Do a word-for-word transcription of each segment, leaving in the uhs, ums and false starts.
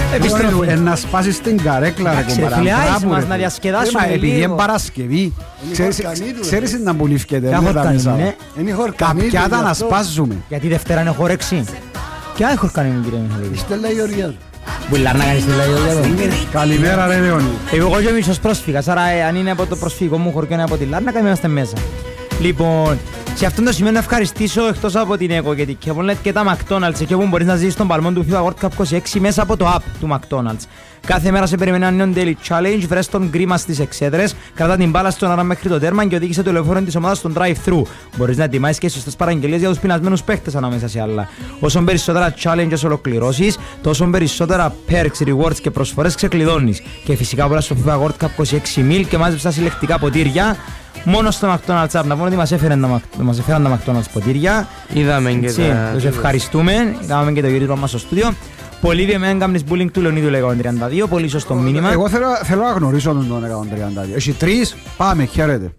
Επιστροφή. Να σπάσεις την καρέκλα ρε κομπάρα. Φίλε, άισε μας να διασκεδάσουμε λίγο. Επειδή είναι Παρασκευή. Ξέρεις να μπουλήφκεται. Είναι χορκανίδου. Κάποια να σπάζουμε. Γιατί Δευτέρα είναι χόρεξη. Ποια είναι χορκανίδου κύριε Μιχαλίδη? Η Στέλλα Γεωργιάδου. Μπουλάρ να κάνεις Στέλλα Γεωργιάδου. Καλημέρα ρε Λεωνί. Εγώ και μισός πρόσφυγας, άρα αν είναι από το προσφυγικό μου χωριό είναι από τη Λάρνακα, είμαστε μέσα. Λοιπόν, σε αυτό το σημείο να ευχαριστήσω εκτός από την ΕΚΟ και την Kevonlet και τα McDonald's εκεί όπου μπορείς να ζήσεις τον παλμό του FIFA World Cup είκοσι έξι μέσα από το app του McDonald's. Κάθε μέρα σε περιμένει ένα νέο Daily Challenge, βρες τον γκρίμα στις εξέδρες, κρατά την μπάλα στον αέρα μέχρι το τέρμα και οδήγησε το λεωφόρο της ομάδας στον drive-thru. Μπορείς να ετοιμάσεις και σωστές παραγγελίες για τους πεινασμένους παίχτες ανάμεσα σε άλλα. Όσο περισσότερα challenges ολοκληρώσεις, τόσο περισσότερα perks, rewards και προσφορές ξεκλειδώνεις. Και φυσικά πολλά στο FIFA World Cup είκοσι έξι meal και μάζεψε τα συλλεκτικά ποτήρια. Μόνο στο McDonald's app, να πούμε ότι μας έφεραν τα, μας έφεραν τα McDonald's ποτήρια. Είδαμε και τα... Τους ευχαριστούμε, κάναμε και το γύρισμα μας στο στούντιο. Πολύ βιεμένοι κάνεις bullying του Λεωνίδου εκατόν τριάντα δύο, πολύ σωστό μήνυμα. Εγώ θέλω, θέλω να γνωρίσω τον εκατόν τριάντα δύο. Έχει τρεις, πάμε, χαίρετε.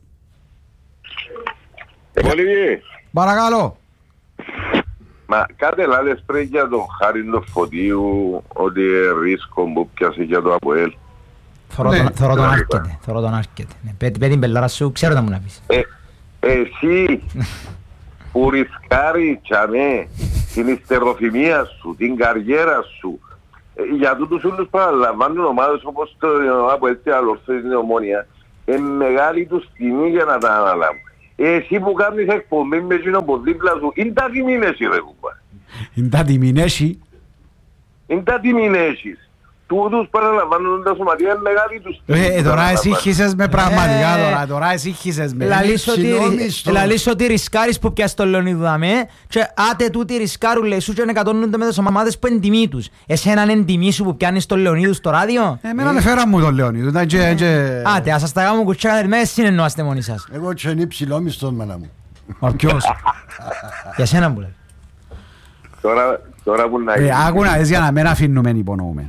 Ολυβιέ. Παρακαλώ. Μα κάτι λάδες πρέπει για τον Χάριν Φωτίου ότι ρίσκο που πιάσει για το ΑΠΟΕΛ. Θωρώ τον άρκεται, θωρώ τον άρκεται. Πέτει την πελάρα σου, ξέρω να μου να πεις. Εσύ που ρισκάρει τσαμέ την ιστεροθυμία σου, την καριέρα σου, για τούτους όλους παραλαμβάνουν ομάδες όπως το ΑΠΟΕΛ και άλλος είναι Ομόνια, είναι μεγάλη τους τιμή για να τα αναλάβουν. Εσύ που κάνεις εκπομπή με εκείνο από δίπλα σου, είναι τα τιμινέσι ρε κουμπά. Είναι τα τιμινέσι. Είναι τα τιμινέσεις. Τούτους παραλαμβάνουν τα σωματεία, είναι μεγάλη τους τιμή. Ε, τώρα εσύ χύσες με πραγματικά τώρα, τώρα εσύ χύσες με. Λαλείς ότι ρισκάρεις που πιάσεις τον Λεωνίδου δαμέ και άτε τούτοι ρισκάρουν λέει σου και εκατονούνται με τις ομάδες που είναι τιμή τους. Εσένα είναι τιμή σου που πιάνεις τον Λεωνίδου στο ράδιο. Εμένα δεν φέραν μου τον Λεωνίδου. Άτε, ας σας τα κάνουμε κουτσάκα, με συνεννοάστε μόνοι σας. Εγώ και είναι υψηλό μισθό μάνα μου. Μα ποιος? Για σένα που λέει. Τώρα... Άκου να δεις για να μην αφήνουμε υπονοούμενα.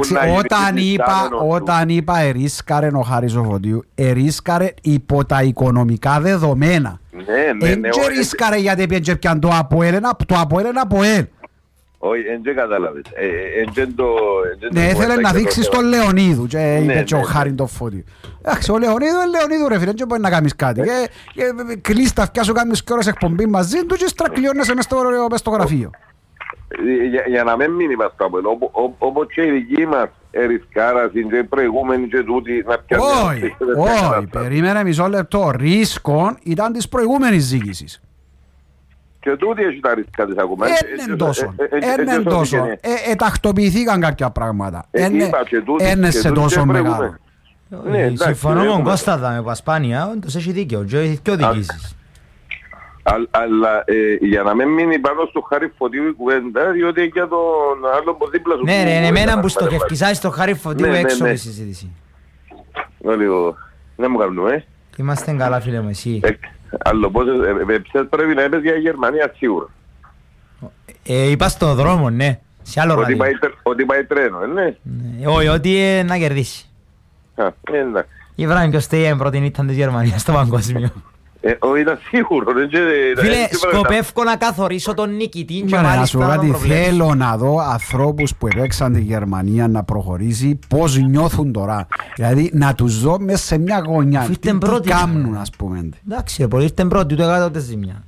Όταν είπα ερίσκαρε ο Χάρης ο Φωτίου, ερίσκαρε υπό τα οικονομικά δεδομένα. Εν και ρίσκαρε γιατί πήγαινε πιαν το ΑΠΟΕΛ, το ΑΠΟΕΛ είναι ΑΠΟΕΛ. Όχι, εν και κατάλαβες. Ναι, ήθελε να δείξεις τον Λεωνίδου και είπε και ο Χάρης τον Φωτίου. Εντάξει, ο Λεωνίδου είναι Λεωνίδου ρε φίλε, δεν μπορεί να κάνεις κάτι. Κλείς τα αυτιά σου κάνεις και ώρες εκπομπή μαζί του και στρακλειώνεσαι μες στο γραφείο. Για, για να μην μείνει μας κάπου, όπως και οι δικοί μας ερισκάρασαν και οι προηγούμενοι και τούτοι να πιάνουν. Όχι, όχι, περίμενε μισό λεπτό. Ρίσκον ήταν της προηγούμενης ζήγησης. Και τούτοι έχει τα ρίσκα της ακόμα. Έναν τόσο, έναν τόσο. Ετακτοποιηθήκαν κάποια πράγματα. Είναι σε τόσο μεγάλο. Συμφωνώ με τον Κώστα με Πασπάνια, όντως έχει δίκαιο και οδηγήσεις. Αλλά για να μην μείνει πάνω στο Χάρη Φωτίου η κουβέντα, διότι για τον άλλον που δίπλα σου... Ναι ρε, είναι εμένα που στοχευκισάζει στο Χάρη Φωτίου έξω η συζήτηση. Λίγο, δεν μου κάνουμε, ε. Είμαστε καλά φίλε μου, εσύ. Άλλο πώς, ποιες πρέπει να έπαιζε για η Γερμανία σίγουρα. Είπα στο δρόμο, ναι, σε άλλο ράδιο. Ότι πάει τρένο, ναι. Όχι, ότι να κερδίσει. Η Βράνη ποιος θέλει πρώτη ήταν της Γερμανίας στο παγκόσμιο. Όχι, ήταν σίγουρο. Φίλε, σκοπεύω να καθορίσω τον νικητή και μάλιστα να σου πω θέλω να δω ανθρώπους που επέξαν τη Γερμανία να προχωρήσει πώς νιώθουν τώρα. Δηλαδή να τους δω μέσα σε μια γωνιά. Τι κάνουν ας πούμε. Εντάξει, πολύ ήρθαν πρώτοι, ούτε κάτω ούτε ζημιά.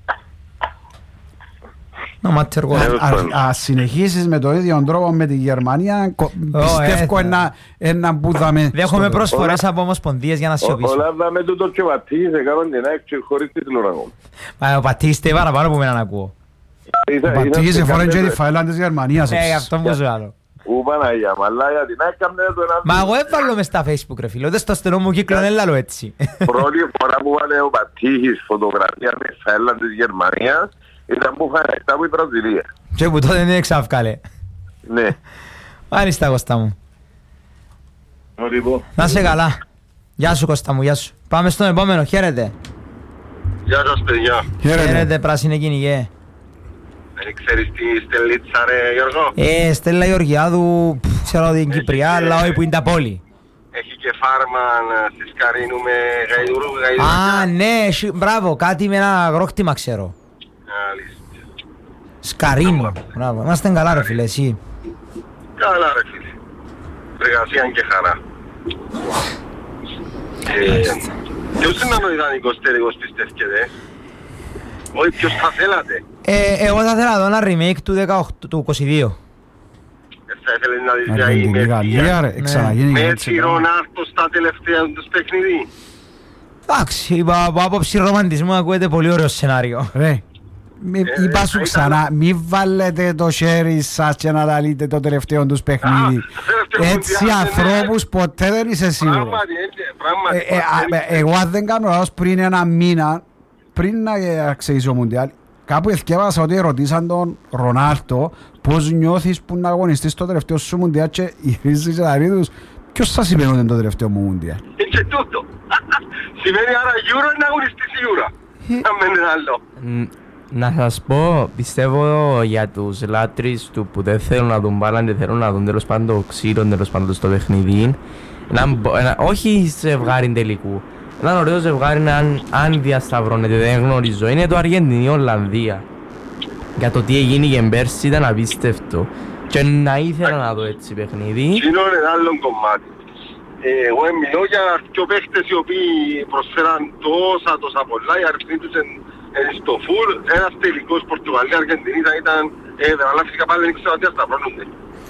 Ας συνεχίσεις με το ίδιο τρόπο με τη Γερμανία, πιστεύω ένα που δάμε... Δέχομαι προσφορές από ομοσπονδίες για να σιωπήσω. Όλα δάμε τούτο και ο Πατής, έκαναν την άκρη χωρίς τίτλο. Μα ο Πατής τε παραπάνω που μένα να ακούω. Ο Πατής εφόρεν και τη φαίλα της Γερμανίας. Ε, αυτό μου σου άλλο. Ου Παναγία, μαλάια την έκαμε το ένα... Μα εγώ έβαλω μες στα Facebook ρε φίλο, ούτε στο στενό μου κύκλο είναι λάλο έτσι. Πρώτη φορά που βάλε ο Πατής φωτογραφία με φαίλα της Γερμανίας ήταν που φανεκτά από η Βραζιλία. Και που τότε δεν εξάφκαλε. Ναι. Μάλιστα Κώστα μου. Να είσαι καλά. Γεια σου Κώστα μου, γεια σου. Πάμε στον επόμενο, χαίρετε. Γεια σας παιδιά. Χαίρετε πράσινε κυνηγέ. Δεν ξέρεις τι Στελίτσα ρε Γιώργο. Ε, Στέλλα Γεωργιάδου, ξέρω ότι είναι Κυπριά, αλλά όχι που είναι τα πόλη. Έχει και φάρμαν στη Σκαρίνου με γαϊδουρού. Α, ναι, μπράβο, κάτι με ένα αγρόκτημα ξέρω. Σκαρίνου, μπράβο, είμαστε καλά ρε φίλε, εσύ. Καλά ρε φίλε. εργασία και χαρά. Ε, ποιος είναι ο ιδανικός τέλικος πιστεύετε? Όχι, ποιος θα θέλατε? Ε, εγώ θα ήθελα να δω ένα remake του δεκαοκτώ, του είκοσι δύο. Θα ήθελε να δεις μια ημερία με έτσι Ρονάλτο στα τελευταία τους παιχνίδι. Εντάξει, από άποψη ρομαντισμού ακούγεται πολύ ωραίο σενάριο. Ρε, είπα σου ξανά, μη βάλετε το χέρι σας και να τα λύτε το τελευταίο τους παιχνίδι. Έτσι ανθρώπους ποτέ δεν είσαι σίγουρος. Εγώ δεν κάνω λάθος πριν ένα μήνα, πριν να ξεκινήσει ο Μουντιάλ, κάπου εθιέβασα ότι ρωτήσαν τον Ρονάλτο πώς νιώθεις που να αγωνιστείς το τελευταίο σου Μουντιάλ και γυρίζεις και τα ρίδους. Ποιος σας είπε ότι είναι το τελευταίο μου Μουντιάλ? Και τούτο. Σημαίνει άρα Euro να αγωνιστείς Euro. Να μένει άλλο. Να σας πω, πιστεύω για τους λάτρεις του που δεν θέλουν να δουν μπάλα και θέλουν να δουν τέλος πάντων το ξύρο, τέλος πάντων στο παιχνίδι, όχι ζευγάρι τελικού. Ένα ωραίο ζευγάρι αν, αν διασταυρώνεται, δεν γνωρίζω, είναι το Αργεντινή-Ολλανδία. Για το τι έγινε και πέρσι ήταν απίστευτο. Και να ήθελα να δω έτσι παιχνίδι. Είναι ένα άλλο κομμάτι. Εγώ μιλώ για δύο παίχτες οι οποίοι προσφέραν τόσα τόσα πολλά, οι αριθμοί τους είναι στο φουλ. Ένας τελικός Πορτογαλία-Αργεντινή θα ήταν, αλλά φυσικά πάλι δεν ξέρω τι ασταυρώνονται.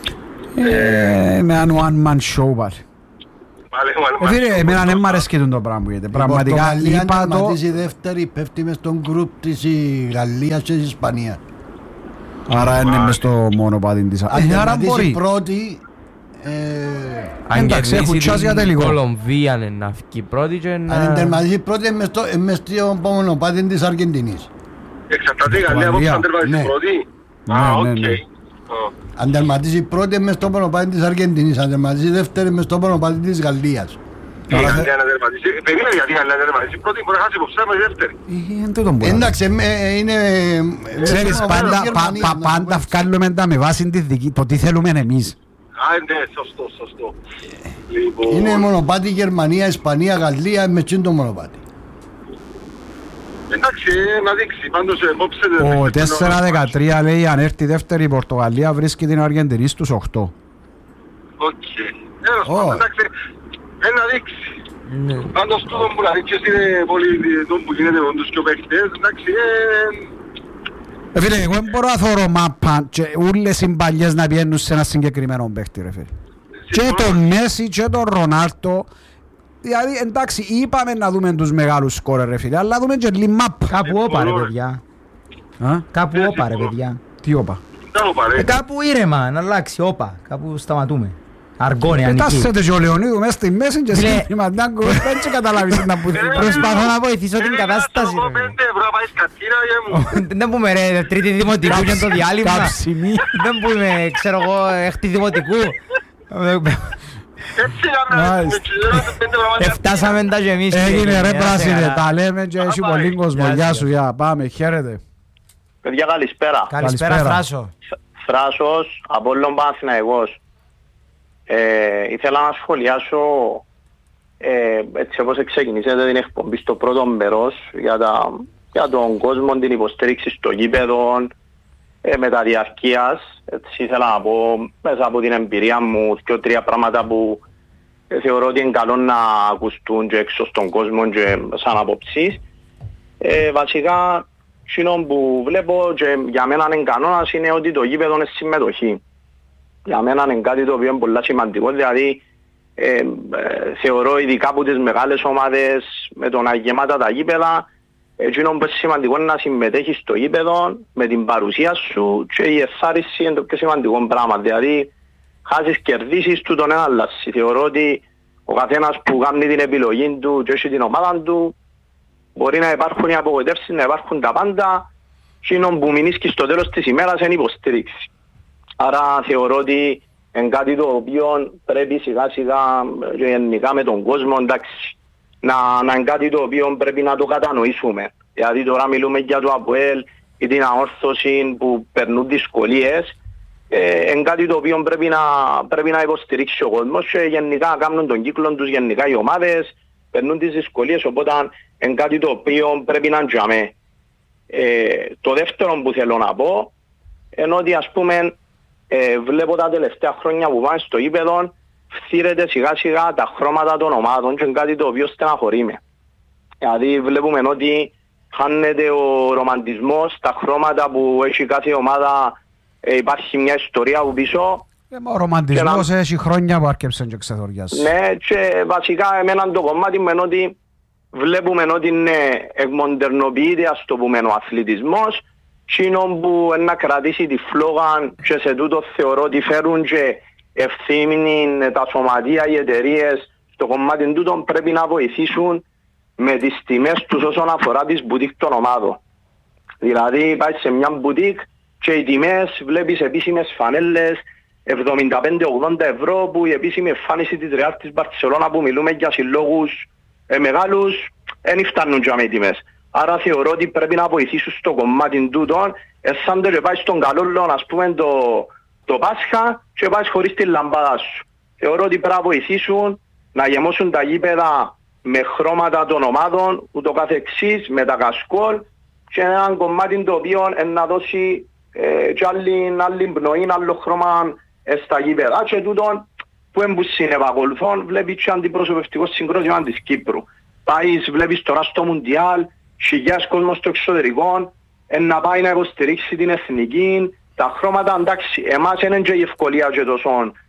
Με έναν one man show πάλι. Εμένα δεν μ' αρέσει και το πράγμα που γίνεται. Πραγματικά είπα το... Η Πορτογαλία δεύτερη πέφτει μες στον γκρουπ της Γαλλίας και της Ισπανίας. Άρα είναι μες στο μονοπάτι της. Αν τερματίσει πρώτη... Εντάξει, έχουν τσάσει για τελικό. Κολομβία είναι να φύγει πρώτη και να... Αν τερματίσει πρώτη είναι μες στο μονοπάτι της Αργεντινής. Εξαρτάται η Γαλλία από αν τερματίσει πρώτη. Α, οκ. Αν τερματίσει πρώτη μες στο μονοπάτι της Αργεντινής, αν τερματίσει δεύτερη μες στο μονοπάτι της Γαλλίας. Η Γαλλία να τερματίσει, περίμενε γιατί η Γαλλία να τερματίσει πρώτη, μπορεί να χάσει υποψήφια με δεύτερη. Εντάξει, είναι... Ξέρεις, πάντα βγάλουμε τα με βάση το τι θέλουμε εμείς. Α, ναι, σωστό, σωστό. Είναι μονοπάτι Γερμανία, Ισπανία, Γαλλία, με τσιν το μονοπάτι. Εντάξει, να δείξει, πάντως επόψε... Ο τέσσερα δεκατρία λέει αν έρθει δεύτερη η Πορτογαλία βρίσκει την Αργεντινή στους οκτώ. Οκ. Έλος πάντων, εντάξει, να δείξει. Πάντως τούτο που να δείξεις είναι πολύ τον που γίνεται με τους και παίχτες, εντάξει, Φίλε, εγώ δεν μπορώ να θωρώ μάπα και όλες οι παλιές να πιένουν σε ένα συγκεκριμένο παίχτη, ρε φίλε. Και τον Μέση και τον Ρονάλτο. Δηλαδή, εντάξει, είπαμε να δούμε τους μεγάλους σκόρερ, ρε φίλε, αλλά δούμε και λίγη μάπα. Κάπου όπα, ρε παιδιά. Κάπου όπα, ρε παιδιά. Τι όπα? Κάπου ήρεμα, να αλλάξει, όπα. Κάπου σταματούμε. Αργόνια, νική. Πετάσσετε και ο Λεωνίδου μέσα στη μέση και εσύ η Μαντάγκο δεν και καταλάβεις να πούθει. Προσπαθώ να βοηθήσω την κατάσταση. Δεν πούμε ρε, τρίτη δημοτικού και το διάλειμμα. Δεν πούμε, ξέρω εγώ, έκτη δημοτικού. Εφτάσαμε τα και εμείς. Έγινε ρε πράσινε, τα λέμε και έχει πολύ κόσμο. Γεια σου, γεια, πάμε, χαίρετε. Παιδιά καλησπέρα. Καλησπέρα Θράσο. Θράσος, Απόλλων Παναθηναϊκός. Ε, ήθελα να σχολιάσω ε, έτσι όπως ξεκινήσατε την εκπομπή στο πρώτο μέρος για, τα, για τον κόσμο, την υποστήριξη στο γήπεδο ε, με τα διαρκείας. Έτσι ήθελα να πω μέσα από την εμπειρία μου και τρία πράγματα που ε, θεωρώ ότι είναι καλό να ακουστούν και έξω στον κόσμο και σαν απόψεις. Ε, βασικά, εκείνο που βλέπω και για μένα είναι κανόνας είναι ότι το γήπεδο είναι συμμετοχή. Για μένα είναι κάτι το οποίο είναι πολύ σημαντικό, δηλαδή ε, ε, θεωρώ ειδικά από τις μεγάλες ομάδες με το να γεμάτα τα γήπεδα, εκείνο που είναι σημαντικό είναι να συμμετέχεις στο γήπεδο με την παρουσία σου και η ευθάριση είναι το πιο σημαντικό πράγμα, δηλαδή χάσεις κερδίσεις του τον ένα αλλάζει. Θεωρώ ότι ο καθένας που κάνει την επιλογή του και έχει την ομάδα του μπορεί να υπάρχουν οι απογοητεύσεις, να υπάρχουν τα πάντα, εκείνο που μείνει στο τέλος της ημέρας είναι υποστήριξη. Άρα θεωρώ ότι είναι κάτι το οποίο πρέπει σιγά σιγά γενικά με τον κόσμο εντάξει, να, να είναι κάτι το οποίο πρέπει να το κατανοήσουμε. Δηλαδή τώρα μιλούμε για το ΑΠΟΕΛ ή την αόρθωση που περνούν δυσκολίες. Ε, είναι κάτι το οποίο πρέπει να, πρέπει να υποστηρίξει ο κόσμος και γενικά κάνουν τον κύκλο τους γενικά οι ομάδες, περνούν τις δυσκολίες, οπότε είναι κάτι το οποίο πρέπει να τζαμε. Ε, το δεύτερο που θέλω να πω είναι ότι ας πούμε Ε, βλέπω τα τελευταία χρόνια που πάνε στο γήπεδο φθήρεται σιγά σιγά τα χρώματα των ομάδων και είναι κάτι το οποίο στεναχωρεί με. Δηλαδή βλέπουμε ότι χάνεται ο ρομαντισμός, τα χρώματα που έχει κάθε ομάδα, ε, υπάρχει μια ιστορία από πίσω. Ε, ο ρομαντισμός να... έχει χρόνια που άρκεψε και ξεθοριάζει. Ναι, και βασικά εμένα το κομμάτι με ότι βλέπουμε ότι είναι εκμοντερνοποιείται, ας το πούμε, ο αθλητισμός, εκείνο που να κρατήσει τη φλόγα και σε τούτο θεωρώ ότι φέρουν και ευθύνη τα σωματεία, οι εταιρείες στο κομμάτι τούτο πρέπει να βοηθήσουν με τις τιμές τους όσον αφορά τις μπουτίκ των ομάδων. Δηλαδή πάει σε μια μπουτίκ και οι τιμές βλέπεις επίσημες φανέλες εβδομήντα πέντε ογδόντα ευρώ που η επίσημη εμφάνιση της Ρεάλ της Μπαρτσελώνα που μιλούμε για συλλόγους ε, μεγάλους δεν φτάνουν για με τιμές. Άρα θεωρώ ότι πρέπει να βοηθήσουν στο κομμάτι τούτον εσάν το και πάει στον καλόλο ας πούμε το, το Πάσχα και πάει χωρίς τη λαμπάδα σου. Θεωρώ ότι πρέπει να βοηθήσουν να γεμώσουν τα γήπεδα με χρώματα των ομάδων, ούτω καθεξής, με τα κασκόλ και έναν κομμάτι το οποίο να δώσει ε, και άλλη, άλλη πνοή, άλλο χρώμα ε, στα γήπεδα. Και τούτον που εμπουσυνευακολουθούν βλέπεις και αντιπροσωπευτικό συγκρότημα της Κύπρου. Πάεις, βλέπεις τώρα στο Μουντιάλ, χιλιάς κόσμος στο εξωτερικό, ε, να πάει να υποστηρίξει την εθνική, τα χρώματα εντάξει, εμάς είναι και η ευκολία και τόσο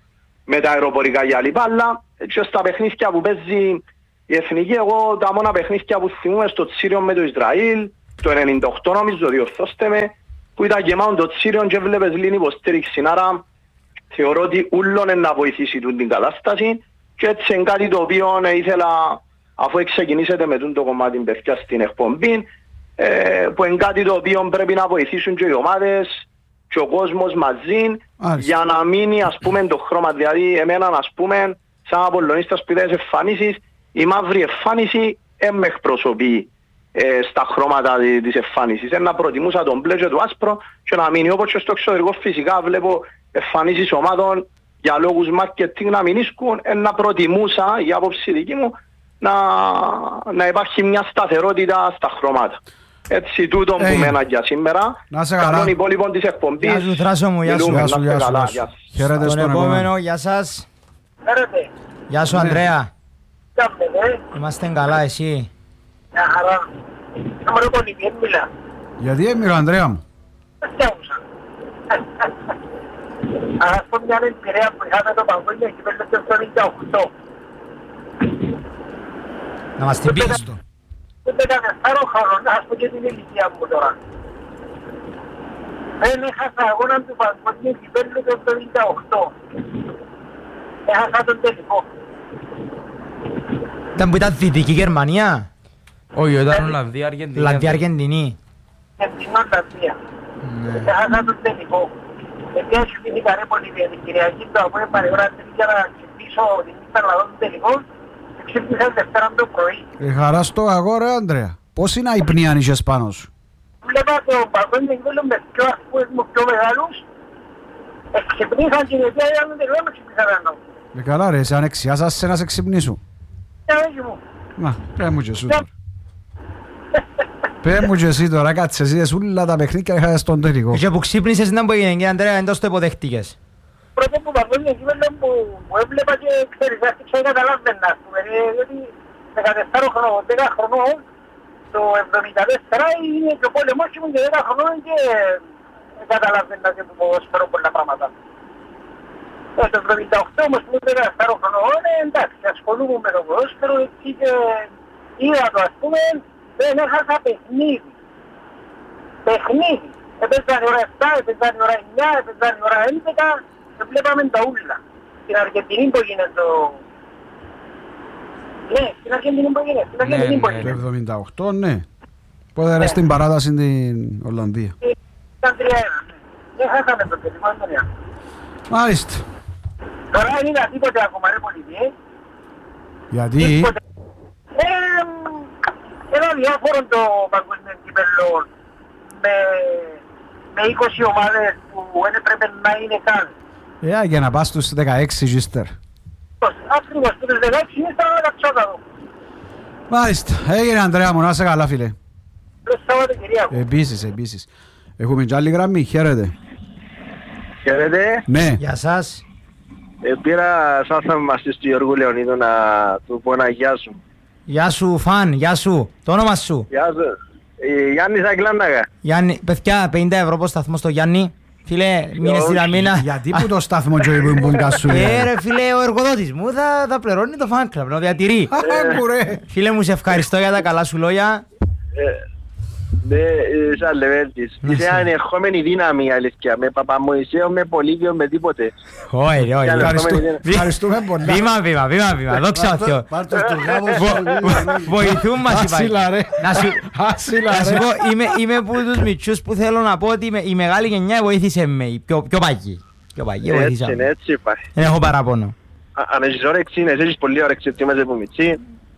με τα αεροπορικά για λοιπά, αλλά και στα παιχνίδια που παίζει η εθνική, εγώ τα μόνα παιχνίδια που θυμούμε στο Τσίριο με το Ισραήλ, το ενενήντα οκτώ νομίζω, διορθώστε με, που ήταν γεμάτον το Τσίριο και βλέπεις λίγη υποστήριξη. Άρα θεωρώ ότι ούλον είναι να βοηθήσει την κατάσταση και έτσι είναι κάτι το οποίο ήθελα, αφού ξεκινήσετε με το κομμάτι παιδιά στην εκπομπή, ε, που είναι κάτι το οποίο πρέπει να βοηθήσουν και οι ομάδες και ο κόσμος μαζί για να μείνει ας πούμε το χρώμα. Δηλαδή εμένα ας πούμε σαν Απολλωνίστας που είδες εμφανίσεις, η μαύρη εμφάνιση δεν με εκπροσωπεί ε, στα χρώματα της εμφάνισης. Ε, να προτιμούσα τον μπλε και το άσπρο και να μείνει όπως και στο εξωτερικό φυσικά βλέπω εμφανίσεις ομάδων για λόγους marketing να μην ίσκουν, ε, να προτιμούσα η άποψη δική μου να, να υπάρχει μια σταθερότητα στα χρώματα. Έτσι τούτο που μένα για σήμερα. Καλών υπόλοιπων της εκπομπής. Γεια σου Θράσο μου, γεια σου. Γεια σου, γεια σου, γεια σου. Χαίρετε στον επόμενο, γεια σας. Χαίρετε. Γεια σου Ανδρέα. Κάπτε, είμαστε καλά, εσύ. Μια χαρά. Να μου πολύ, δεν μιλά. Γιατί έμεινε ο Ανδρέα μου. Δεν φτιάχνουσα. Ας πω μια εμπειρία που είχαμε το παγκόσμιο κύπελλο το εβδομήντα οκτώ. Να μας την πεις το. Δεν δεκατέσσερα χρόνων, ας πω και την ηλικία μου τώρα. Δεν έχασα αγώνα του παγκόσμιου κυπέλλου το εβδομήντα οκτώ. Έχασα τον τελικό. Ήταν που ήταν Δυτική Γερμανία. Όχι, ήταν Ολλανδία, Αργεντινή. Ολλανδία, Αργεντινή. Αργεντινή, Ολλανδία. Έχασα τον τελικό. Γιατί έχει φυσικά ρε πολύ την Κυριακή του από έπαρε ώρα για να ξυπνήσω την νύχτα λαδόν του τελικό και ξυπνήσα Δευτέρα το πρωί. Ε, χαρά στο αγόρε, Ανδρέα. Πώς είναι η πνία αν είχες πάνω σου. Βλέπα το παγκόσμιο κύπελλο με πιο ασκούες μου πιο μεγάλους. Ξυπνήσαν την αιτία για να τελειώ με ξυπνήσα ρανό. Ε, καλά ρε, σε ανεξιάσας σε να σε ξυπνήσου. Ε, όχι μου. Να, πέ μου και εσύ τώρα. Πέ μου και εσύ τώρα, κάτσε εσύ δες όλα τα παιχνίδια είχα στον τελικό. Και που ξύπνησες ήταν που έγινε, κύριε Ανδρέα, εντός το υποδέχτηκες. Πρώτο που παγκόσμιο κύπελλο που έβλεπα και ξέρεις, άρχισα και καταλάβαινα, ας πούμε, διότι δεκατέσσερα χρονών, δέκα χρονών, το εβδομήντα τέσσερα είναι και ο πόλεμος και ήμουν και δέκα χρονών και καταλάβαινα και που ποδόσφαιρο πολλά πράγματα. Το εβδομήντα οκτώ όμως που είμαι δεκατέσσερα χρονών, εντάξει, ασχολούμαι με το ποδόσφαιρο έτσι και είδα το ας πούμε, δεν έχασα παιχνίδι. Παιχνίδι. Έπαιζαν η ώρα επτά, έπαιζαν η ώρα εννιά, έπαιζαν η ώρα έντεκα και βλέπαμε τα ούλα. Στην Αργεντινή που γίνεται το... Ναι, στην Αργεντινή που γίνεται, στην Αργεντινή που γίνεται. Το εβδομήντα οκτώ, ναι. Πότε ρε στην παράταση στην Ολλανδία. Ήταν τρία ένα, ναι. Δεν χάσαμε το τελικό, Αντωνία. Μάλιστα. Τώρα δεν είδα τίποτε ακόμα ρε πολιτή. Γιατί? Ένα διάφορο το παγκόσμιο κύπελλο με, με είκοσι ομάδες που δεν έπρεπε να είναι καν. Ε, για να πας στους δεκαέξι γίστερ. Ακριβώς, στους δεκαέξι ύστερα να κατσότα. Μάλιστα. Έγινε Ανδρέα μου, να είσαι καλά φίλε. Προς Σαββατοκυριακό. Επίσης, επίσης. Έχουμε κι άλλη γραμμή, χαίρετε. Χαίρετε. Ναι. Γεια σας. Πήρα σαν θαυμαστής του Γιώργου Λεωνίδου να του πω ένα γεια σου. Γεια σου φαν, γεια σου. Το όνομα σου. Γεια σου. Γιάννης Αγκλάνναγα. Γιάννη, παιδιά, πενήντα ευρώ πως σταθμό στο Γιάννη. Φίλε, μήνες στη Ραμίνα. Γιατί που το σταθμό και ο Ιμπούγκα σου. Ε ρε φίλε, ο εργοδότης μου θα, θα πληρώνει το fan club, να διατηρεί. Φίλε μου, σε ευχαριστώ για τα καλά σου λόγια. Ναι, σαν Λεβέντης. Είσαι ανερχόμενη δύναμη, αλήθεια. Με Παπαμωυσαίο, με Πολύβιο, με τίποτε. Όχι, όχι. Ευχαριστούμε πολύ. Βήμα, βήμα, βήμα, βήμα. Δόξα τω Θεώ. Βοηθούν μας, είπα. Να σου πω, είμαι από τους μητσούς που θέλω να πω ότι η μεγάλη γενιά βοήθησε με. Πιο παγί. Έτσι είναι, έτσι υπάρχει. Δεν έχω παράπονο. Αν έχεις όρεξη, έχεις πολύ όρεξη, ότι είμαστε από μητσί.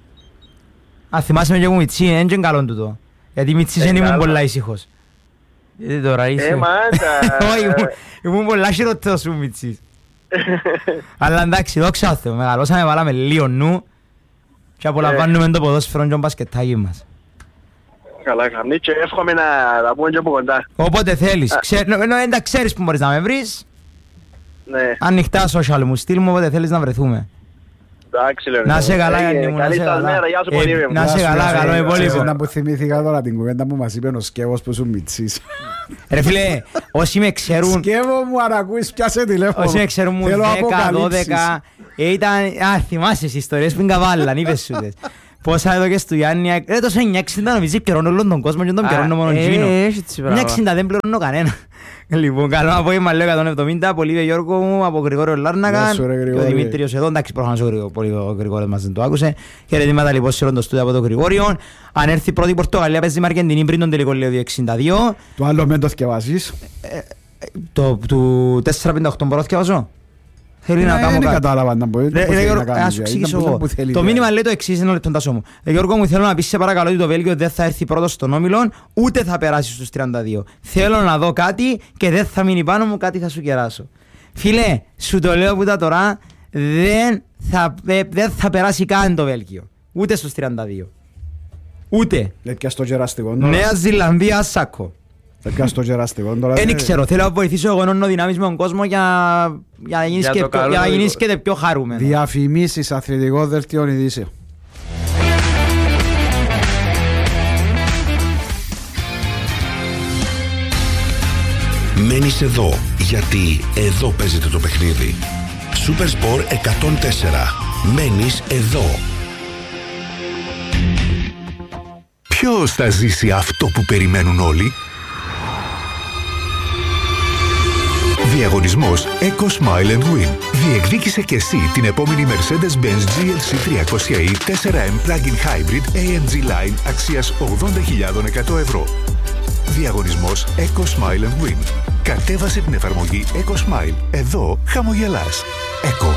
Αν θυμάσαι με και από μητσί, είναι και καλό τούτο. Γιατί μητσής δεν ήμουν πολλά ήσυχος. Γιατί τώρα είσαι... Ε, μάντα... Όχι, ήμουν πολλά χειρότερος σου μητσής. Αλλά εντάξει, δόξα τω Θεώ, μεγαλώσαμε, βάλαμε λίγο νου και απολαμβάνουμε το ποδόσφαιρο και το μπασκετάκι μας. Καλά, καμνή και εύχομαι να τα πούμε και από κοντά. Όποτε θέλεις. Εντάξει, ξέρεις που μπορείς να με βρεις. Ανοιχτά social μου, στείλ μου όποτε θέλεις να βρεθούμε. Να σε καλά, Γιάννη μου, να σε καλά. Να σε καλά, καλό υπόλοιπο. Να που θυμήθηκα τώρα την κουβέντα που μας είπε ο Σκεύος που σου μητσής. Ρε φίλε, όσοι με ξέρουν... Σκεύο μου, αν ακούεις, πιάσε τηλέφωνο. Όσοι με ξέρουν μου δέκα, δώδεκα, ήταν... Α, θυμάσαι τις ιστορίες που είναι καβάλλαν, είπες σου τες. Πόσα εδώ και στο Γιάννη, ρε τόσο εννιά εξήντα νομίζεις πληρώνω όλον τον κόσμο και τον πληρώνω μόνο εκείνο. εννιά εξήντα δεν πληρώνω κανένα. Λοιπόν, καλό απόγευμα, λέω εκατόν εβδομήντα, πολύ Γιώργο μου, από Γρηγόριο Λάρνακα και ο Δημήτριος εδώ, εντάξει προφανώς ο Γρηγόριος μας δεν το άκουσε. Χαιρετήματα λοιπόν σε όλο το στούδιο από τον Γρηγόριο. Αν έρθει πρώτη η Πορτογαλία παίζει με Αργεντινή πριν τον τελικό λέω δύο εξήντα δύο. Το άλλο με το θκευάζεις. Το τέσσερα πενήντα οκτώ μπορώ να θκευάζω. Θέλει να κάνω κάτι. Ας σου εξηγήσω εγώ. Το μήνυμα λέει το εξής, ένα λεπτό τάσο μου. Γιώργο μου, θέλω να πεις σε παρακαλώ ότι το Βέλγιο δεν θα έρθει πρώτος στον όμιλο, ούτε θα περάσει στους τριάντα δύο. Θέλω να δω κάτι και δεν θα μείνει πάνω μου, κάτι θα σου κεράσω. Φίλε, σου το λέω που τα τώρα, δεν θα, δεν θα περάσει καν το Βέλγιο. Ούτε στους τριάντα δύο. Ούτε. Νέα Ζηλανδία, Σάκο. Δεν ξέρω, θέλω να βοηθήσω εγώ ενώνω δυνάμεις με τον κόσμο για να γίνεις και πιο χαρούμενο. Διαφημίσεις αθλητικό δελτίο ειδήσεων. Μένεις εδώ, γιατί εδώ παίζεται το παιχνίδι. Super Sport εκατόν τέσσερα. Μένεις εδώ. Ποιος θα ζήσει αυτό που περιμένουν όλοι? Διαγωνισμός EcoSmile and Win. Διεκδίκησε και εσύ την επόμενη Mercedes-Benz τζι ελ σι τριακόσια ι φορ εμ Plug-in Hybrid έι εμ τζι Line αξίας ογδόντα χιλιάδες εκατό ευρώ. Διαγωνισμός EcoSmile and Win. Κατέβασε την εφαρμογή EcoSmile. Εδώ χαμογελάς. Eco.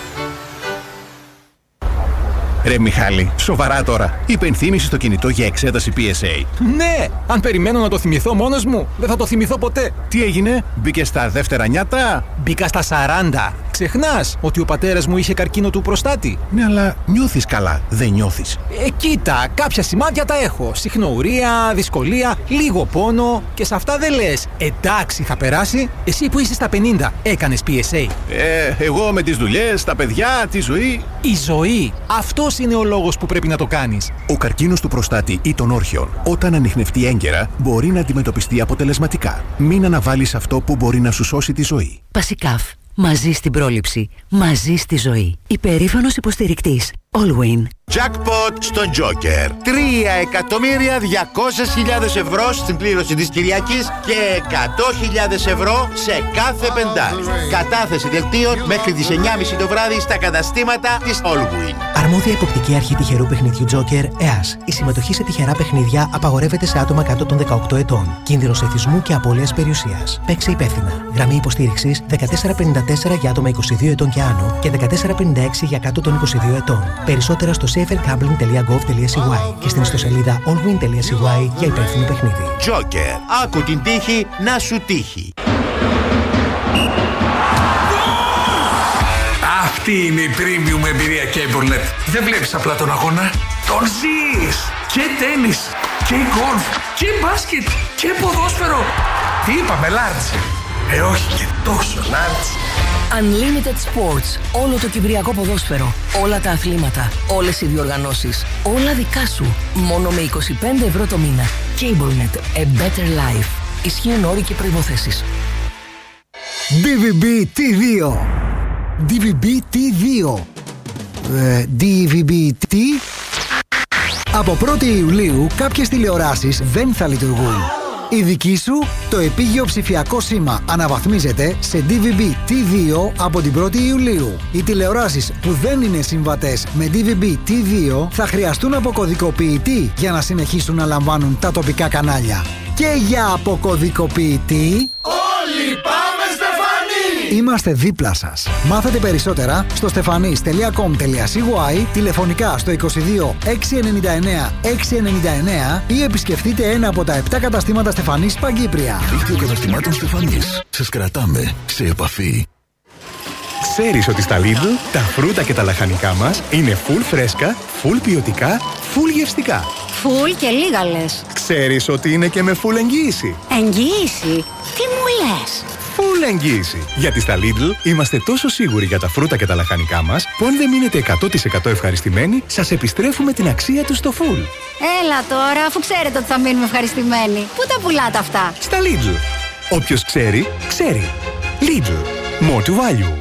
Ρε Μιχάλη, σοβαρά τώρα. Υπενθύμηση στο κινητό για εξέταση πι ες έι. Ναι! Αν περιμένω να το θυμηθώ μόνος μου, δεν θα το θυμηθώ ποτέ. Τι έγινε, μπήκε στα δεύτερα νιάτα? Μπήκα στα σαράντα. Ξεχνάς ότι ο πατέρας μου είχε καρκίνο του προστάτη. Ναι, αλλά νιώθεις καλά, δεν νιώθεις? Ε, κοίτα, κάποια σημάδια τα έχω. Συχνουρία, δυσκολία, λίγο πόνο και σε αυτά δεν λες εντάξει θα περάσει. Εσύ που είσαι στα πενήντα, έκανες πι ες έι? Ε, εγώ με τις δουλειές, τα παιδιά, τη ζωή. Η ζωή. Αυτός είναι ο λόγος που πρέπει να το κάνεις. Ο καρκίνος του προστάτη ή των όρχεων, όταν ανιχνευτεί έγκαιρα, μπορεί να αντιμετωπιστεί αποτελεσματικά. Μην αναβάλεις αυτό που μπορεί να σου σώσει τη ζωή. Πασικάφ. Μαζί στην πρόληψη. Μαζί στη ζωή. Υπερήφανος υποστηρικτής. Allwyn. Jackpot στο Joker. τρία εκατομμύρια διακόσιες χιλιάδες ευρώ στην πλήρωση της Κυριακής και εκατό χιλιάδες ευρώ σε κάθε πεντάρι. Κατάθεση δελτίων μέχρι τις εννιά και μισή το βράδυ στα καταστήματα της Allwyn. Αρμόδια υποπτική αρχή τυχερού παιχνιδιού Joker, ΕΑΣ. Η συμμετοχή σε τυχερά παιχνίδια απαγορεύεται σε άτομα κάτω των δεκαοκτώ ετών. Κίνδυνος εθισμού και απώλειας περιουσίας. Παίξε υπεύθυνα. Γραμμή υποστήριξης δεκατέσσερα πενήντα τέσσερα για άτομα είκοσι δύο ετών και άνω και δεκατέσσερα πενήντα έξι για κάτω των είκοσι δύο ετών. Περισσότερα στο safer gambling τελεία gov τελεία c y και στην ιστοσελίδα allwyn τελεία c y για υπεύθυνο παιχνίδι. Joker. Άκου την τύχη να σου τύχει. Αυτή είναι η premium εμπειρία CableNet. Δεν βλέπεις απλά τον αγώνα, τον ζεις. Και τένις, και γκολφ, και μπάσκετ, και ποδόσφαιρο. Τι είπαμε, large? Ε, όχι και τόσο large. Unlimited Sports. Όλο το κυπριακό ποδόσφαιρο. Όλα τα αθλήματα. Όλες οι διοργανώσεις. Όλα δικά σου. Μόνο με είκοσι πέντε ευρώ το μήνα. CableNet. A better life. Ισχύουν όροι και προϋποθέσεις. ντι βι μπι τι δύο. ντι βι μπι τι δύο. Ε, ντι βι μπι τι. Από πρώτη Ιουλίου κάποιες τηλεοράσεις δεν θα λειτουργούν. Η δική σου, το επίγειο ψηφιακό σήμα αναβαθμίζεται σε ντι βι μπι τι δύο από την πρώτη Ιουλίου. Οι τηλεοράσεις που δεν είναι συμβατές με ντι βι μπι τι δύο θα χρειαστούν αποκωδικοποιητή για να συνεχίσουν να λαμβάνουν τα τοπικά κανάλια. Και για αποκωδικοποιητή... Όλοι πάμε Στεφανή! Είμαστε δίπλα σας. Μάθετε περισσότερα στο στεφανής τελεία κομ τελεία σι γουάι, τηλεφωνικά στο είκοσι δύο εξακόσια ενενήντα εννέα εξακόσια ενενήντα εννέα ή επισκεφτείτε ένα από τα επτά καταστήματα Στεφανής Παγκύπρια. Δίκτυο καταστημάτων Στεφανής. Σας κρατάμε σε επαφή. Ξέρεις ότι στα Lidl τα φρούτα και τα λαχανικά μας είναι full φρέσκα, full ποιοτικά, full γευστικά. Full και λίγα λες. Ξέρεις ότι είναι και με full εγγύηση. Εγγύηση? Τι μου λες? Full εγγύηση. Γιατί στα Lidl είμαστε τόσο σίγουροι για τα φρούτα και τα λαχανικά μας που αν δεν μείνετε εκατό τοις εκατό ευχαριστημένοι, σας επιστρέφουμε την αξία τους στο full. Έλα τώρα, αφού ξέρετε ότι θα μείνουμε ευχαριστημένοι. Πού τα πουλάτε αυτά? Στα Lidl. Όποιος ξέρει, ξέρει. Lidl. More to value.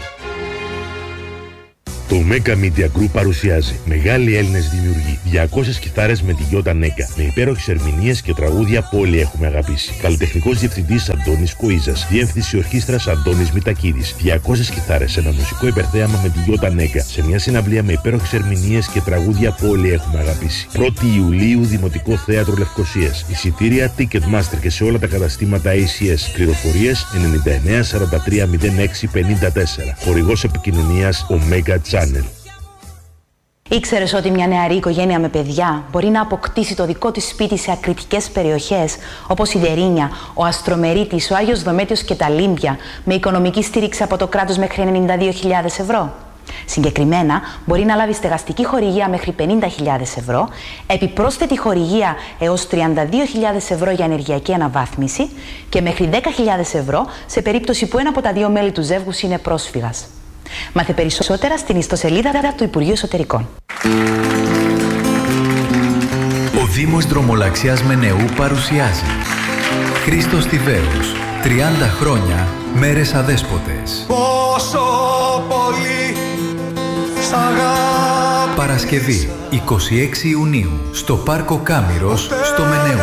Το Mega Media Group παρουσιάζει μεγάλοι Έλληνες δημιουργοί. διακόσιες κιθάρες με τη Γιώτα Νέκα. Με υπέροχες ερμηνείες και τραγούδια που όλοι έχουμε αγαπήσει. Καλλιτεχνικός διευθυντής Αντώνης Κοΐζας. Διεύθυνση ορχήστρας Αντώνης Μητακίδης. διακόσιες κιθάρες σε ένα μουσικό υπερθέαμα με τη Γιώτα Νέκα. Σε μια συναυλία με υπέροχες ερμηνείες και τραγούδια που όλοι έχουμε αγαπήσει. πρώτη Ιουλίου Δημοτικό Θέατρο Λευκωσίας. Εισιτήρια Ticketmaster και σε όλα τα καταστήματα έι σι ες. Πληροφορίες ενενήντα εννέα σαράντα τρία μηδέν έξι πενήντα τέσσερα. Χορηγός επικοινωνίας Omega Channel. Ήξερες ότι μια νεαρή οικογένεια με παιδιά μπορεί να αποκτήσει το δικό της σπίτι σε ακριτικές περιοχές όπως η Δερίνια, ο Αστρομερίτης, ο Άγιος Δομέτιος και τα Λίμπια με οικονομική στήριξη από το κράτος μέχρι ενενήντα δύο χιλιάδες ευρώ. Συγκεκριμένα, μπορεί να λάβει στεγαστική χορηγία μέχρι πενήντα χιλιάδες ευρώ, επιπρόσθετη χορηγία έως τριάντα δύο χιλιάδες ευρώ για ενεργειακή αναβάθμιση και μέχρι δέκα χιλιάδες ευρώ σε περίπτωση που ένα από τα δύο μέλη του ζεύγους είναι πρόσφυγας. Μάθε περισσότερα στην ιστοσελίδα του Υπουργείου Εσωτερικών. Ο Δήμος Δρομολαξίας Μενεού παρουσιάζει Χρήστος Τιβέρος, τριάντα χρόνια, μέρες αδέσποτες. Πόσο πολύ σ' αγάπη. Παρασκευή, είκοσι έξι Ιουνίου, στο Πάρκο Κάμηρος, στο Μενεού.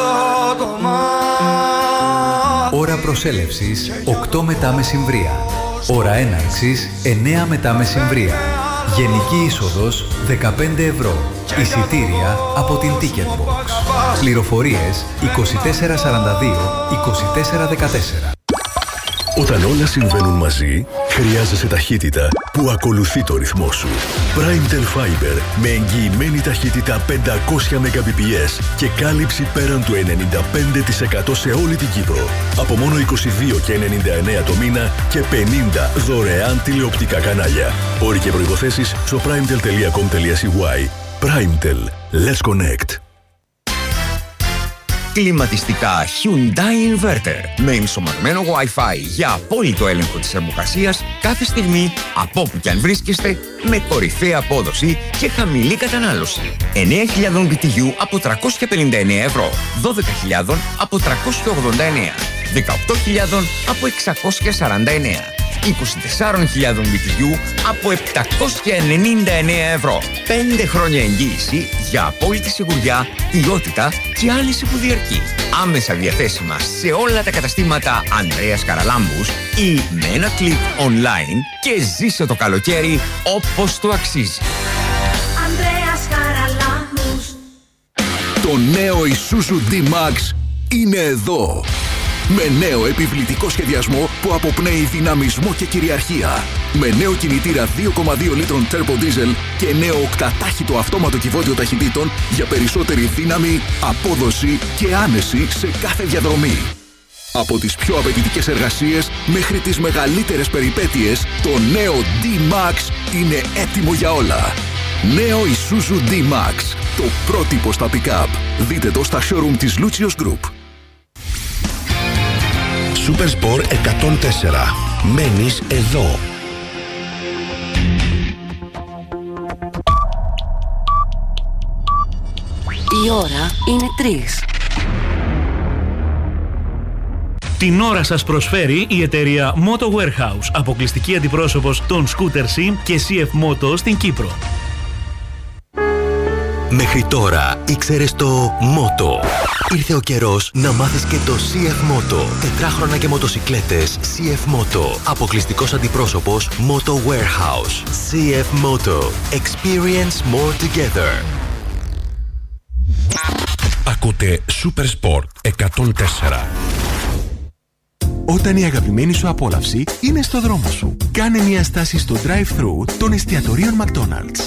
Ώρα προσέλευσης, οκτώ μετά μεσημβρία. Ώρα έναρξης, εννέα μετά μεσημβρία. Γενική είσοδος, δεκαπέντε ευρώ. Εισιτήρια από την Ticketbox. Πληροφορίες είκοσι τέσσερα σαράντα δύο είκοσι τέσσερα δεκατέσσερα. Όταν όλα συμβαίνουν μαζί, χρειάζεσαι ταχύτητα που ακολουθεί το ρυθμό σου. Primetel Fiber με εγγυημένη ταχύτητα πεντακόσια Mbps και κάλυψη πέραν του ενενήντα πέντε τοις εκατό σε όλη την Κύπρο. Από μόνο είκοσι δύο και ενενήντα εννέα το μήνα και πενήντα δωρεάν τηλεοπτικά κανάλια. Όροι και προϋποθέσεις στο primetel τελεία κομ τελεία σι γουάι. Primetel. Let's connect. Κλιματιστικά Hyundai Inverter με ενσωματωμένο Wi-Fi για απόλυτο έλεγχο της θερμοκρασίας κάθε στιγμή από όπου και αν βρίσκεστε με κορυφαία απόδοση και χαμηλή κατανάλωση. εννέα χιλιάδες μπι τι γιου από τριακόσια πενήντα εννέα ευρώ, δώδεκα χιλιάδες από τριακόσια ογδόντα εννέα, δεκαοκτώ χιλιάδες από εξακόσια σαράντα εννέα. είκοσι τέσσερις χιλιάδες μπι τι γιου από επτακόσια ενενήντα εννέα ευρώ. πέντε χρόνια εγγύηση για απόλυτη σιγουριά, ποιότητα και άλυση που διαρκεί. Άμεσα διαθέσιμα σε όλα τα καταστήματα Ανδρέας Καραλάμπους ή με ένα κλικ online και ζήσε το καλοκαίρι όπως το αξίζει. Ανδρέας Καραλάμπους. Το νέο Isuzu D-Max είναι εδώ. Με νέο επιβλητικό σχεδιασμό που αποπνέει δυναμισμό και κυριαρχία. Με νέο κινητήρα δύο κόμμα δύο λίτρων Turbo Diesel και νέο οκτατάχυτο αυτόματο κυβότιο ταχυτήτων για περισσότερη δύναμη, απόδοση και άνεση σε κάθε διαδρομή. Από τις πιο απαιτητικές εργασίες μέχρι τις μεγαλύτερες περιπέτειες, το νέο D-Max είναι έτοιμο για όλα. Νέο Isuzu D-Max, το πρότυπο στα pick-up. Δείτε το στα showroom της Lucius Group. Supersport εκατόν τέσσερα. Μένεις εδώ. Η ώρα είναι τρεις. Την ώρα σας προσφέρει η εταιρεία Moto Warehouse, αποκλειστική αντιπρόσωπος των Scooter Sim και σι εφ Moto στην Κύπρο. Μέχρι τώρα ήξερες το Moto. Ήρθε ο καιρός να μάθεις και το σι εφ Moto. Τετράχρονα και μοτοσικλέτες σι εφ Moto. Αποκλειστικός αντιπρόσωπος Moto Warehouse. σι εφ Moto. Experience more together. Ακούτε Super Sport εκατόν τέσσερα. Όταν η αγαπημένη σου απόλαυση είναι στο δρόμο σου, κάνε μια στάση στο drive-thru των εστιατορίων McDonald's.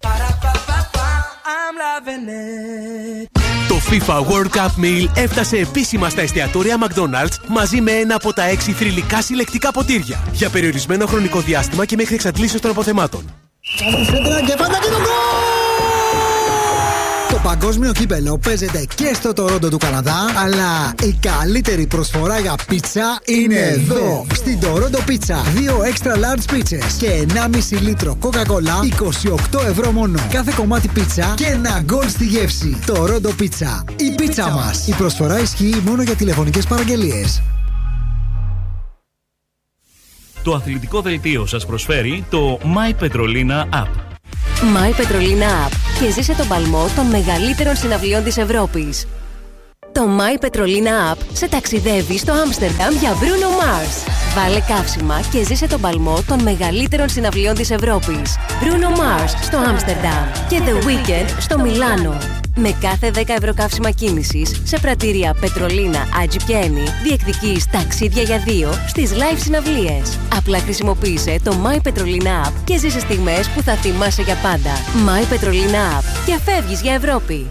Το FIFA World Cup Meal έφτασε επίσημα στα εστιατόρια McDonald's μαζί με ένα από τα έξι θρυλικά συλλεκτικά ποτήρια για περιορισμένο χρονικό διάστημα και μέχρι εξαντλήσεως των αποθεμάτων. Το παγκόσμιο κύπελλο παίζεται και στο Τορόντο του Καναδά, αλλά η καλύτερη προσφορά για πίτσα είναι εδώ. Στην Τορόντο Πίτσα, δύο extra large πίτσες και ενάμιση λίτρο Coca-Cola, είκοσι οκτώ ευρώ μόνο. Κάθε κομμάτι πίτσα και ένα γκολ στη γεύση. Τορόντο Πίτσα, η πίτσα μας. Η προσφορά ισχύει μόνο για τηλεφωνικές παραγγελίες. Το αθλητικό δελτίο σας προσφέρει το My Petrolina App. My Petrolina App και ζήσε τον παλμό των μεγαλύτερων συναυλιών της Ευρώπης. Το My Petrolina App σε ταξιδεύει στο Άμστερνταμ για Bruno Mars. Βάλε καύσιμα και ζήσε τον παλμό των μεγαλύτερων συναυλιών της Ευρώπης. Bruno Mars στο Άμστερνταμ και The Weeknd στο Μιλάνο. Με κάθε δέκα ευρώ καύσιμα κίνησης σε πρατήρια Petrolina, Agi και Eni διεκδικείς ταξίδια για δύο στις live συναυλίες. Απλά χρησιμοποίησε το My Petrolina App και ζήσε στιγμές που θα θυμάσαι για πάντα. My Petrolina App και φεύγεις για Ευρώπη.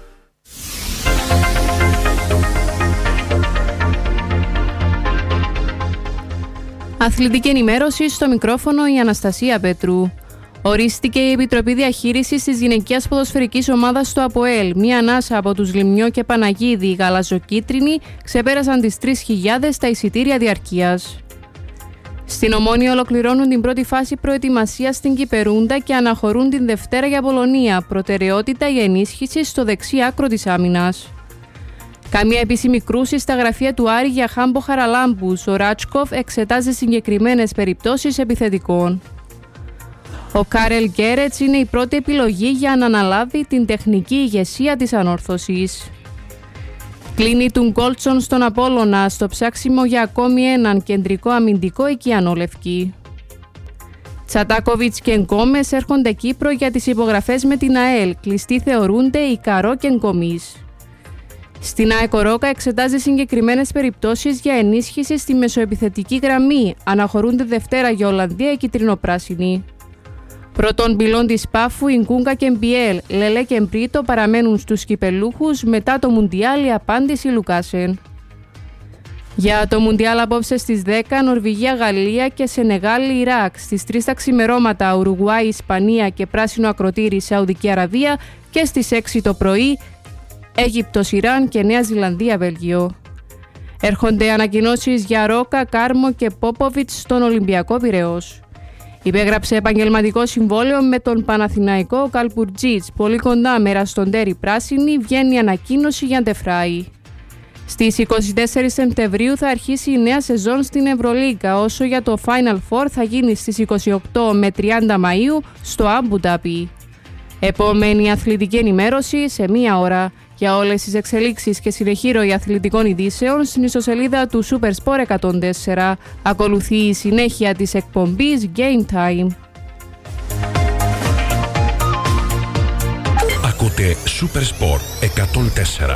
Αθλητική ενημέρωση, στο μικρόφωνο η Αναστασία Πέτρου. Ορίστηκε η Επιτροπή Διαχείρισης της Γυναικείας Ποδοσφαιρικής Ομάδας στο ΑΠΟΕΛ. Μία ανάσα από τους Λιμνιό και Παναγίδη, οι γαλαζοκίτρινοι, ξεπέρασαν τις τρεις χιλιάδες στα εισιτήρια διαρκείας. Στην Ομόνια ολοκληρώνουν την πρώτη φάση προετοιμασίας στην Κυπερούντα και αναχωρούν την Δευτέρα για Πολωνία. Προτεραιότητα η ενίσχυση στο δεξί άκρο της άμυνας. Καμία επίσημη κρούση στα γραφεία του Άρη για Χάμπο Χαραλάμπους. Ο Ράτσκοφ εξετάζει συγκεκριμένες περιπτώσεις επιθετικών. Ο Κάρελ Γκέρετς είναι η πρώτη επιλογή για να αναλάβει την τεχνική ηγεσία της ανόρθωσης. Κλείνει του Γκόλτσον στον Απόλλωνα στο ψάξιμο για ακόμη έναν κεντρικό αμυντικό οικιανόλευκη. Τσατάκοβιτς και Γκόμες έρχονται Κύπρο για τις υπογραφές με την ΑΕΛ. Κλειστοί θεωρούνται η Καρό και Γκομής. Στην ΑΕΚ Ρόκα εξετάζει συγκεκριμένες περιπτώσεις για ενίσχυση στη μεσοεπιθετική γραμμή. Αναχωρούνται Δευτέρα για Ολλανδία οι κυτρινοπράσινοι. Πρώτον πυλών της Πάφου, η Γκούγκα και Μπιέλ, Λελέ και Μπρίτο παραμένουν στους κυπελούχους μετά το Μουντιάλ, η απάντηση Λουκάσεν. Για το Μουντιάλ απόψε στις δέκα, Νορβηγία, Γαλλία και Σενεγάλη, Ιράκ. Στις τρεις τα ξημερώματα, Ουρουγουάη, Ισπανία και πράσινο ακροτήρι, Σαουδική Αραβία. Και στις έξι το πρωί, Αίγυπτος, Ιράν και Νέα Ζηλανδία, Βέλγιο. Έρχονται ανακοινώσεις για Ρόκα, Κάρμο και Πόποβιτς στον Ολυμπιακό Πειραιώς. Υπέγραψε επαγγελματικό συμβόλαιο με τον Παναθηναϊκό Καλπουρτζίτς. Πολύ κοντά μέρα στον τέρι πράσινη βγαίνει ανακοίνωση για Ντεφράι. Στις είκοσι τέσσερις Σεπτεμβρίου θα αρχίσει η νέα σεζόν στην Ευρωλίγκα, όσο για το Final Four θα γίνει στις είκοσι οκτώ με τριάντα Μαΐου στο Αμπου Ντάμπι. Επόμενη αθλητική ενημέρωση σε μία ώρα. Για όλες τις εξελίξεις και συνεχή ροή αθλητικών ειδήσεων στην ιστοσελίδα του Super Sport εκατόν τέσσερα. Ακολουθεί η συνέχεια της εκπομπής Game Time. Ακούτε Super Sport εκατόν τέσσερα.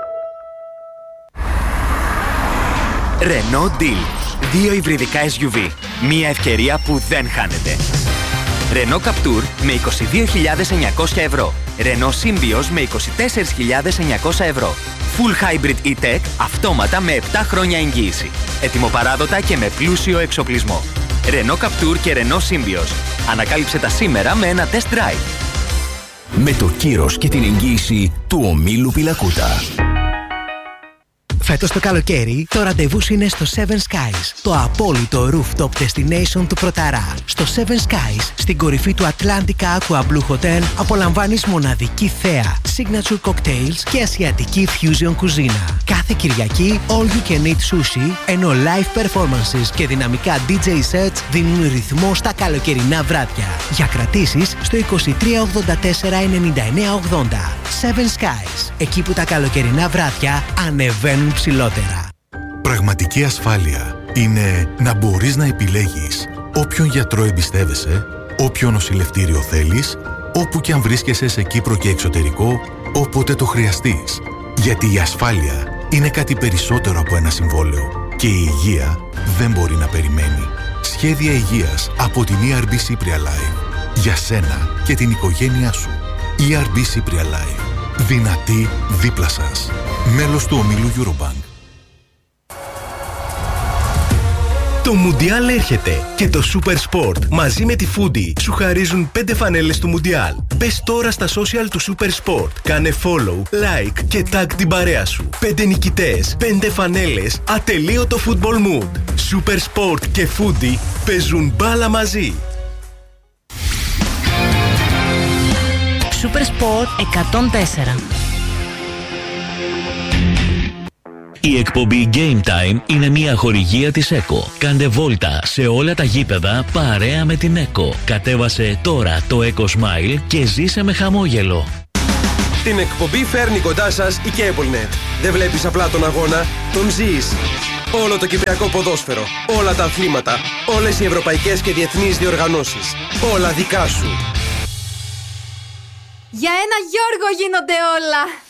Renault Deal. Δύο υβριδικά ες γιου βι. Μία ευκαιρία που δεν χάνεται. Renault Captur με είκοσι δύο χιλιάδες εννιακόσια ευρώ. Renault Symbioz με είκοσι τέσσερις χιλιάδες εννιακόσια ευρώ. Full Hybrid E-Tech αυτόματα με επτά χρόνια εγγύηση. Ετοιμοπαράδοτα και με πλούσιο εξοπλισμό. Renault Captur και Renault Symbioz. Ανακάλυψε τα σήμερα με ένα test drive. Με το κύρος και την εγγύηση του ομίλου Πιλακούτα. Φέτος το καλοκαίρι, το ραντεβού σου είναι στο Seven Skies, το απόλυτο rooftop destination του Πρωταρά. Στο Seven Skies, στην κορυφή του Atlantica Aqua Blue Hotel, απολαμβάνεις μοναδική θέα, signature cocktails και ασιατική fusion κουζίνα. Κάθε Κυριακή, all you can eat sushi, ενώ live performances και δυναμικά ντι τζέι sets δίνουν ρυθμό στα καλοκαιρινά βράδια. Για κρατήσεις στο είκοσι τρία ογδόντα τέσσερα ενενήντα εννέα ογδόντα. Seven Skies, εκεί που τα καλοκαιρινά βράδια ανεβαίνουν ψηλότερα. Πραγματική ασφάλεια είναι να μπορείς να επιλέγεις όποιον γιατρό εμπιστεύεσαι, όποιο νοσηλευτήριο θέλεις, όπου και αν βρίσκεσαι σε Κύπρο και εξωτερικό, όποτε το χρειαστείς. Γιατί η ασφάλεια είναι κάτι περισσότερο από ένα συμβόλαιο και η υγεία δεν μπορεί να περιμένει. Σχέδια υγείας από την ι αρ μπι Cypria Life. Για σένα και την οικογένειά σου. ι αρ μπι Cypria Life. Δυνατή δίπλα σας. Μέλος του ομίλου Eurobank. Το Μουντιάλ έρχεται και το Super Sport μαζί με τη Foodie σου χαρίζουν πέντε φανέλες του Μουντιάλ. Μπες τώρα στα social του Super Sport, κάνε follow, like και tag την παρέα σου. Πέντε νικητές, πέντε φανέλες, ατελείωτο football mood. Super Sport και Foodie παίζουν μπάλα μαζί. Super Sport εκατόν τέσσερα. Η εκπομπή Game Time είναι μια χορηγία της ΕΚΟ. Κάντε βόλτα σε όλα τα γήπεδα παρέα με την ΕΚΟ. Κατέβασε τώρα το Eco Smile και ζήσε με χαμόγελο. Την εκπομπή φέρνει κοντά σας η CableNet. Δεν βλέπεις απλά τον αγώνα, τον ζεις. Όλο το κυπριακό ποδόσφαιρο, όλα τα αθλήματα, όλες οι ευρωπαϊκές και διεθνείς διοργανώσεις. Όλα δικά σου. Για ένα Γιώργο γίνονται όλα.